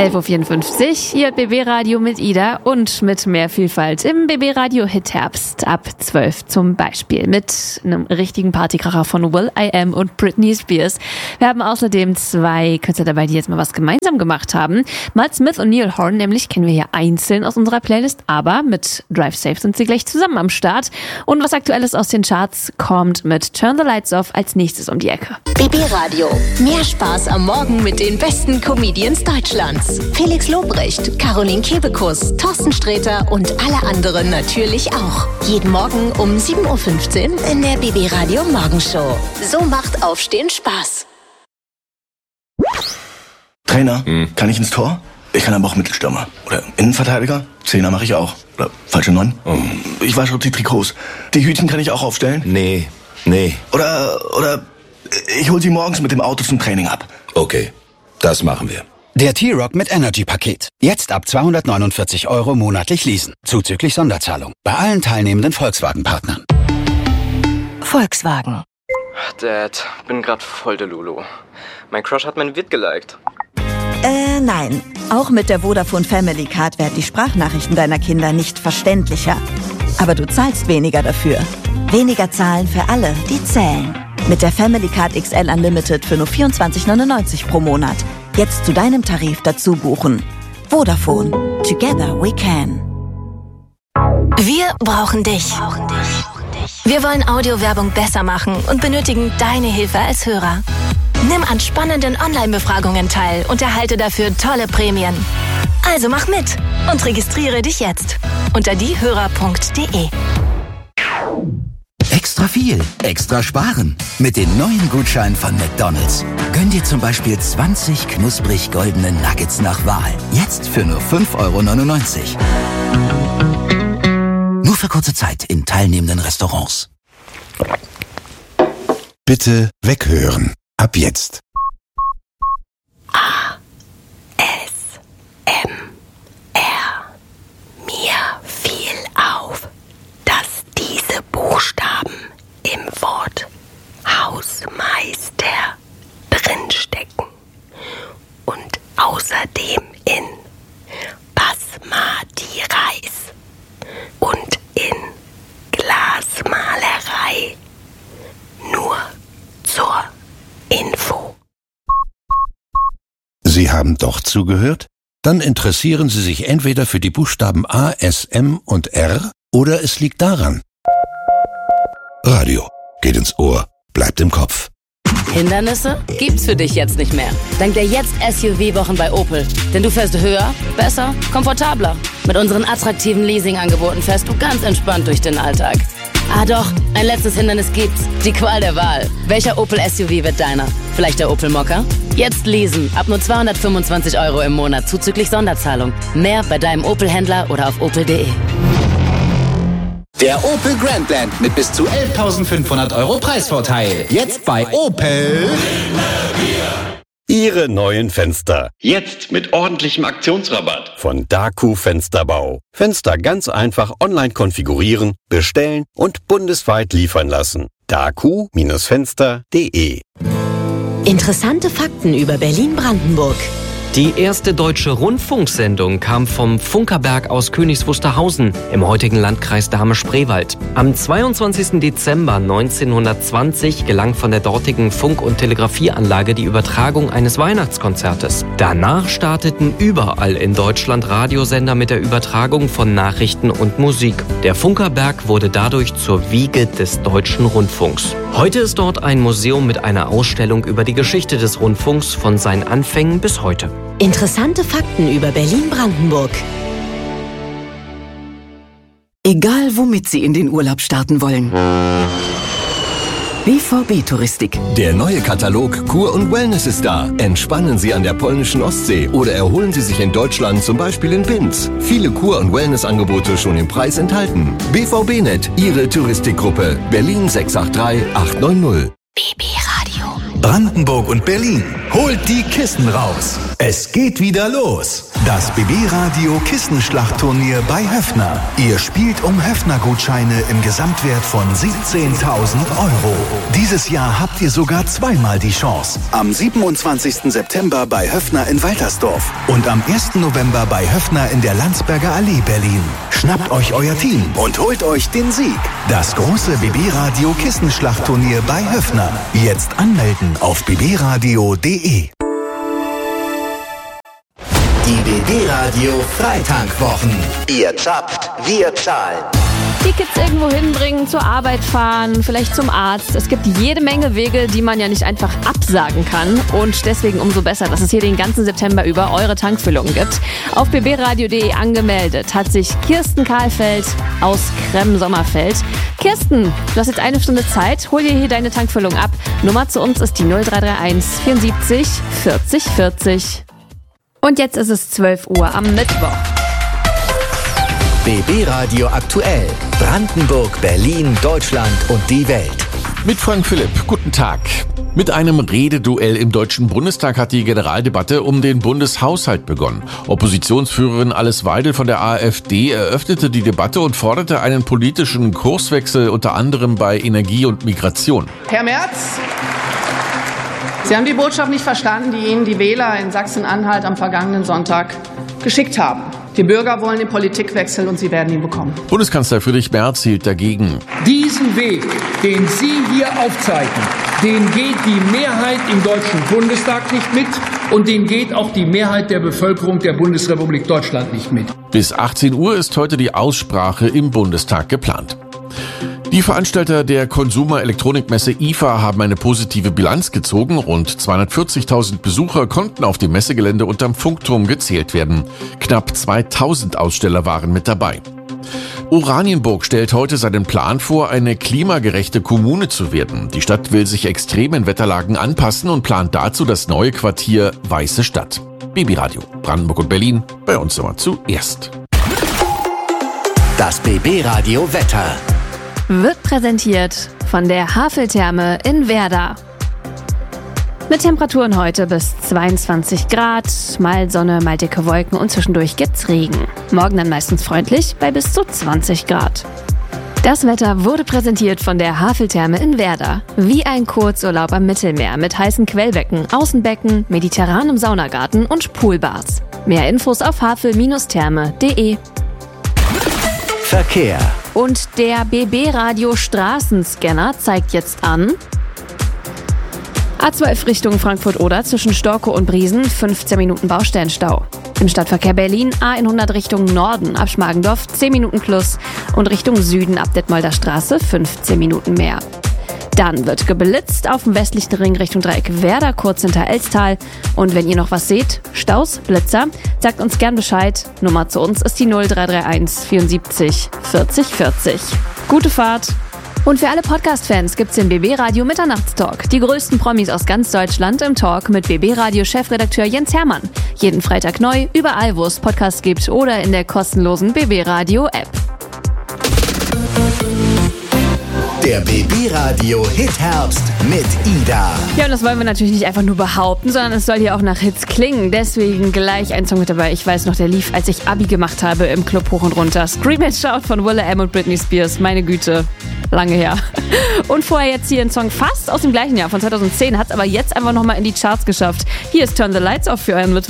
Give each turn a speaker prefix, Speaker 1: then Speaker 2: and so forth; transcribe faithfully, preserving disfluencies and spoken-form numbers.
Speaker 1: elf Uhr vierundfünfzig, hier B B-Radio mit Ida und mit mehr Vielfalt im B B-Radio Hit Herbst ab zwölf zum Beispiel mit einem richtigen Partykracher von Will I Am und Britney Spears. Wir haben außerdem zwei Künstler dabei, die jetzt mal was gemeinsam gemacht haben. Miles Smith und Neil Horan nämlich kennen wir ja einzeln aus unserer Playlist, aber mit Drive Safe sind sie gleich zusammen am Start. Und was Aktuelles aus den Charts kommt mit Turn the Lights Off als nächstes um die Ecke.
Speaker 2: B B-Radio. Mehr Spaß am Morgen mit den besten Comedians Deutschlands. Felix Lobrecht, Caroline Kebekus, Thorsten Sträter und alle anderen natürlich auch. Jeden Morgen um sieben Uhr fünfzehn in der B B-Radio Morgenshow. So macht Aufstehen Spaß.
Speaker 3: Trainer, hm. kann ich ins Tor? Ich kann aber auch Mittelstürmer. Oder Innenverteidiger? Zehner mache ich auch. Oder falsche Neun? Oh. Ich wasche die Trikots. Die Hütchen kann ich auch aufstellen?
Speaker 4: Nee, nee.
Speaker 3: Oder, oder ich hol sie morgens mit dem Auto zum Training ab.
Speaker 4: Okay, das machen wir.
Speaker 5: Der T-Rock mit Energy-Paket. Jetzt ab zweihundertneunundvierzig Euro monatlich leasen. Zuzüglich Sonderzahlung. Bei allen teilnehmenden Volkswagen-Partnern.
Speaker 2: Volkswagen.
Speaker 6: Dad, bin grad voll der Lulu. Mein Crush hat mein Vid geliked.
Speaker 7: Äh, nein. Auch mit der Vodafone Family Card werden die Sprachnachrichten deiner Kinder nicht verständlicher. Aber du zahlst weniger dafür. Weniger zahlen für alle, die zählen. Mit der Family Card X L Unlimited für nur vierundzwanzig neunundneunzig pro Monat. Jetzt zu deinem Tarif dazu buchen. Vodafone. Together we can.
Speaker 2: Wir brauchen dich. Wir wollen Audiowerbung besser machen und benötigen deine Hilfe als Hörer. Nimm an spannenden Online-Befragungen teil und erhalte dafür tolle Prämien. Also mach mit und registriere dich jetzt unter diehörer punkt de.
Speaker 8: Extra viel, extra sparen. Mit den neuen Gutscheinen von McDonald's. Gönn dir zum Beispiel zwanzig knusprig goldene Nuggets nach Wahl. Jetzt für nur fünf Euro neunundneunzig. Nur für kurze Zeit in teilnehmenden Restaurants.
Speaker 9: Bitte weghören. Ab jetzt.
Speaker 2: A. S. M. R. Mir fiel auf, dass diese Buchstaben im Wort Hausmeister drinstecken und außerdem in Basmati Reis und in Glasmalerei. Nur zur Info.
Speaker 9: Sie haben doch zugehört? Dann interessieren Sie sich entweder für die Buchstaben A, S, M und R oder es liegt daran. Radio geht ins Ohr, bleibt im Kopf.
Speaker 10: Hindernisse gibt's für dich jetzt nicht mehr. Dank der Jetzt-S U V-Wochen bei Opel. Denn du fährst höher, besser, komfortabler. Mit unseren attraktiven Leasing-Angeboten fährst du ganz entspannt durch den Alltag. Ah doch, ein letztes Hindernis gibt's. Die Qual der Wahl. Welcher Opel S U V wird deiner? Vielleicht der Opel Mokka? Jetzt leasen. Ab nur zweihundertfünfundzwanzig Euro im Monat zuzüglich Sonderzahlung. Mehr bei deinem Opel-Händler oder auf opel punkt de.
Speaker 11: Der Opel Grandland mit bis zu elftausendfünfhundert Euro Preisvorteil. Jetzt bei Opel.
Speaker 12: Ihre neuen Fenster.
Speaker 13: Jetzt mit ordentlichem Aktionsrabatt.
Speaker 12: Von Daku Fensterbau. Fenster ganz einfach online konfigurieren, bestellen und bundesweit liefern lassen. daku Fenster punkt de.
Speaker 2: Interessante Fakten über Berlin-Brandenburg.
Speaker 14: Die erste deutsche Rundfunksendung kam vom Funkerberg aus Königs Wusterhausen im heutigen Landkreis Dahme-Spreewald. Am zweiundzwanzigsten Dezember neunzehnhundertzwanzig gelang von der dortigen Funk- und Telegrafieanlage die Übertragung eines Weihnachtskonzertes. Danach starteten überall in Deutschland Radiosender mit der Übertragung von Nachrichten und Musik. Der Funkerberg wurde dadurch zur Wiege des deutschen Rundfunks. Heute ist dort ein Museum mit einer Ausstellung über die Geschichte des Rundfunks von seinen Anfängen bis heute.
Speaker 2: Interessante Fakten über Berlin-Brandenburg.
Speaker 15: Egal, womit Sie in den Urlaub starten wollen. B V B-Touristik.
Speaker 16: Der neue Katalog Kur und Wellness ist da. Entspannen Sie an der polnischen Ostsee oder erholen Sie sich in Deutschland, zum Beispiel in Binz. Viele Kur- und Wellnessangebote schon im Preis enthalten. B V B Net, Ihre Touristikgruppe. Berlin sechs acht drei acht neun null.
Speaker 2: B B-Radio.
Speaker 17: Brandenburg und Berlin. Holt die Kissen raus. Es geht wieder los. Das B B-Radio Kissenschlachtturnier bei Höffner. Ihr spielt um Höffner-Gutscheine im Gesamtwert von siebzehntausend Euro. Dieses Jahr habt ihr sogar zweimal die Chance. Am siebenundzwanzigsten September bei Höffner in Waltersdorf und am ersten November bei Höffner in der Landsberger Allee, Berlin. Schnappt euch euer Team und holt euch den Sieg. Das große B B-Radio Kissenschlachtturnier bei Höffner. Jetzt anmelden auf b b radio punkt d e.
Speaker 8: Die B B-Radio Freitankwwochen. Ihr zapft, wir zahlen.
Speaker 1: Die Kids irgendwo hinbringen, zur Arbeit fahren, vielleicht zum Arzt. Es gibt jede Menge Wege, die man ja nicht einfach absagen kann. Und deswegen umso besser, dass es hier den ganzen September über eure Tankfüllungen gibt. Auf b b radio punkt d e angemeldet hat sich Kirsten Kahlfeld aus Krem-Sommerfeld. Kirsten, du hast jetzt eine Stunde Zeit. Hol dir hier deine Tankfüllung ab. Nummer zu uns ist die null drei drei eins vierundsiebzig vierzig vierzig. Und jetzt ist es zwölf Uhr am Mittwoch.
Speaker 8: B B-Radio aktuell. Brandenburg, Berlin, Deutschland und die Welt.
Speaker 18: Mit Frank Philipp. Guten Tag. Mit einem Rededuell im Deutschen Bundestag hat die Generaldebatte um den Bundeshaushalt begonnen. Oppositionsführerin Alice Weidel von der AfD eröffnete die Debatte und forderte einen politischen Kurswechsel, unter anderem bei Energie und Migration.
Speaker 19: Herr Merz, Sie haben die Botschaft nicht verstanden, die Ihnen die Wähler in Sachsen-Anhalt am vergangenen Sonntag geschickt haben. Die Bürger wollen den Politikwechsel und sie werden ihn bekommen.
Speaker 18: Bundeskanzler Friedrich Merz hielt dagegen.
Speaker 20: Diesen Weg, den Sie hier aufzeigen, den geht die Mehrheit im Deutschen Bundestag nicht mit und den geht auch die Mehrheit der Bevölkerung der Bundesrepublik Deutschland nicht mit.
Speaker 18: Bis achtzehn Uhr ist heute die Aussprache im Bundestag geplant. Die Veranstalter der Consumer Elektronikmesse I F A haben eine positive Bilanz gezogen. Rund zweihundertvierzigtausend Besucher konnten auf dem Messegelände unterm Funkturm gezählt werden. Knapp zweitausend Aussteller waren mit dabei. Oranienburg stellt heute seinen Plan vor, eine klimagerechte Kommune zu werden. Die Stadt will sich extremen Wetterlagen anpassen und plant dazu das neue Quartier Weiße Stadt. B B-Radio, Brandenburg und Berlin, bei uns immer zuerst.
Speaker 8: Das B B-Radio Wetter
Speaker 1: wird präsentiert von der Haveltherme in Werder. Mit Temperaturen heute bis zweiundzwanzig Grad, mal Sonne, mal dicke Wolken und zwischendurch gibt's Regen. Morgen dann meistens freundlich bei bis zu zwanzig Grad. Das Wetter wurde präsentiert von der Haveltherme in Werder. Wie ein Kurzurlaub am Mittelmeer mit heißen Quellbecken, Außenbecken, mediterranem Saunagarten und Poolbars. Mehr Infos auf havel Therme punkt d e.
Speaker 8: Verkehr.
Speaker 1: Und der B B-Radio Straßenscanner zeigt jetzt an: A zwölf Richtung Frankfurt-Oder zwischen Storkow und Briesen, fünfzehn Minuten Baustellenstau. Im Stadtverkehr Berlin A hundert Richtung Norden ab Schmargendorf zehn Minuten plus und Richtung Süden ab Detmolder Straße fünfzehn Minuten mehr. Dann wird geblitzt auf dem westlichen Ring Richtung Dreieck Werder, kurz hinter Elstal. Und wenn ihr noch was seht, Staus, Blitzer, sagt uns gern Bescheid. Nummer zu uns ist die null drei drei eins vierundsiebzig vierzig vierzig. Gute Fahrt! Und für alle Podcast-Fans gibt's den B B-Radio Mitternachtstalk. Die größten Promis aus ganz Deutschland im Talk mit B B-Radio-Chefredakteur Jens Hermann. Jeden Freitag neu, überall wo es Podcasts gibt oder in der kostenlosen B B-Radio-App.
Speaker 8: Der B B-Radio Hit-Herbst mit Ida.
Speaker 1: Ja, und das wollen wir natürlich nicht einfach nur behaupten, sondern es soll hier auch nach Hits klingen. Deswegen gleich ein Song mit dabei. Ich weiß noch, der lief, als ich Abi gemacht habe im Club hoch und runter. Scream and Shout von Will I Am und Britney Spears. Meine Güte, lange her. Und vorher jetzt hier ein Song fast aus dem gleichen Jahr, von zweitausendzehn, hat es aber jetzt einfach nochmal in die Charts geschafft. Hier ist Turn the Lights Off für euren Mittwoch.